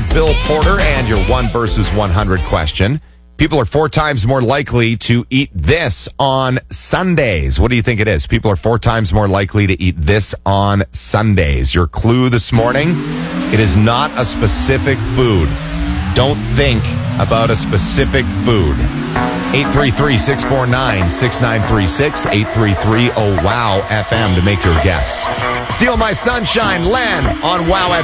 Bill Porter and your 1 versus 100 question. People are 4 times more likely to eat this on Sundays. What do you think it is? People are 4 times more likely to eat this on Sundays. Your clue this morning, it is not a specific food. Don't think about a specific food. 833-649-6936, 833-OWOW-FM to make your guess. Steal My Sunshine, Len on WOW FM.